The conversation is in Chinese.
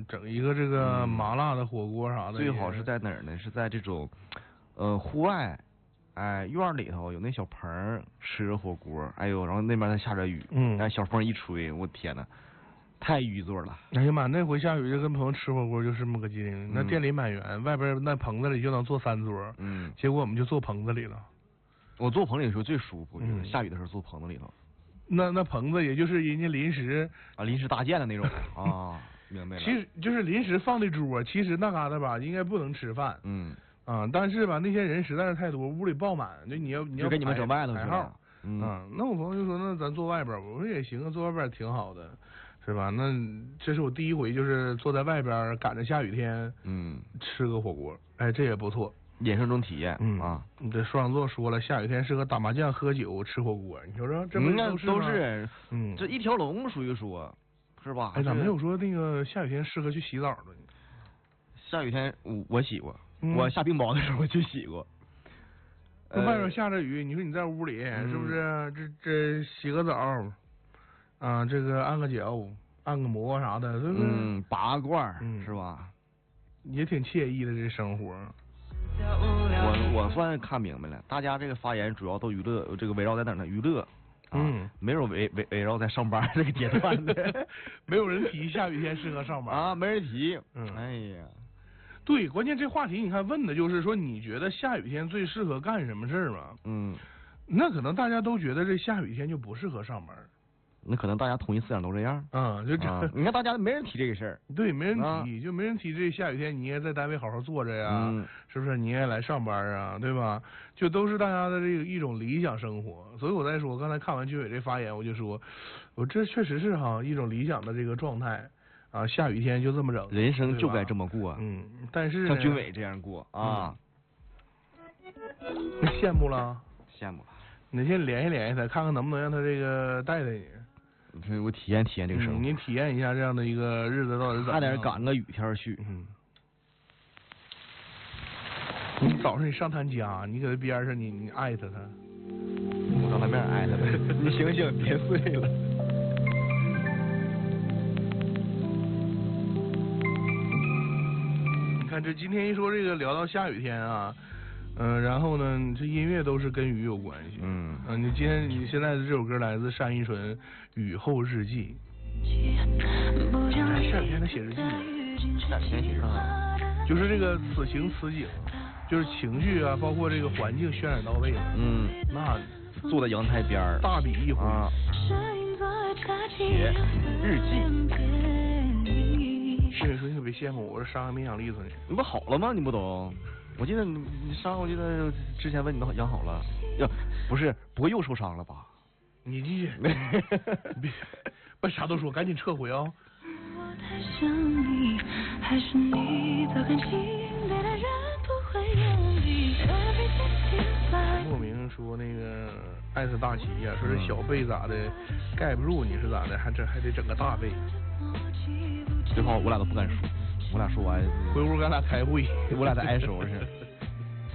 整一个这个麻辣的火锅啥的。 最好是在哪儿呢？是在这种户外。哎，院里头有那小棚吃着火锅，哎呦，然后那边还下着雨，小风一吹，我天哪，太愚作了。 哎呀妈，那回下雨就跟朋友吃火锅就是这么个劲，那店里满员，外边那棚子里就能坐3桌，结果我们就坐棚子里了。 我坐棚里的时候最舒服，下雨的时候坐棚子里头。 那棚子也就是人家临时搭建的那种啊，明白了。 其实就是临时放的桌，其实那嘎达吧应该不能吃饭。但是吧，那些人实在是太多，屋里爆满，就你要给你们整外头排号。那我朋友就说，那咱坐外边，我说也行，坐外边挺好的，是吧？那这是我第一回，就是坐在外边赶着下雨天，吃个火锅，哎，这也不错， 人生中体验。 你这双子座说了，下雨天适合打麻将、喝酒、吃火锅，你说说，这不都是，这一条龙属于说，是吧？ 哎，咋没有说那个下雨天适合去洗澡的呢？ 下雨天我洗过。我下冰雹的时候就洗过。 那外边下着雨，你说你在屋里是不是？这洗个澡啊，这个按个脚、按个摩啥的，对不对？ 拔个罐是吧？ 也挺惬意的这生活。 我算看明白了，大家这个发言主要都娱乐，这个围绕在哪呢？娱乐。没有围绕在上班这个阶段的， 没有人提下雨天适合上班啊，没人提。哎呀。 对，关键这话题你看问的就是说，你觉得下雨天最适合干什么事儿吗？那可能大家都觉得这下雨天就不适合上班。 那可能大家统一思想都这样。 就这。 你看大家没人提这个事儿。 对，没人提，就没人提这下雨天你也在单位好好坐着呀，是不是？你也来上班啊，对吧？就都是大家的这个一种理想生活。所以我在说，我刚才看完军委这发言，我就说，我这确实是一种理想的这个状态。下雨天就这么整， 人生就该这么过。 但是像军委这样过啊， 你羡慕了？ 羡慕了。 你先联系联系他，看看能不能让他这个带带你。 我体验体验这个生活。 你体验一下这样的一个日子到底怎么样？ 差点赶个雨天去。 你早上你上他家，你搁他边上，你艾特他。 我到他面艾特他。你醒醒，别睡了。 这今天一说这个聊到下雨天啊，然后呢，这音乐都是跟雨有关系。你现在的这首歌来自单依纯《雨后日记》。下雨天他写日记呢？ 下雨天写日记。 就是这个此情此景，就是情绪啊，包括这个环境渲染到位了。那坐在阳台边儿， 大笔一挥写日记。 跟你说，你可别羡慕我，是伤害没养利索你。 你不好了吗？你不懂？我记得你伤，我记得之前问你都养好了，不是，不会又受伤了吧？ 你继续，别把啥都说，赶紧撤回啊！莫名说那个艾特大旗呀，说这小被咋的盖不住，你是咋的？还得整个大被。 最后我俩都不敢说，我俩说完回屋咱俩开会， 我俩在挨收拾。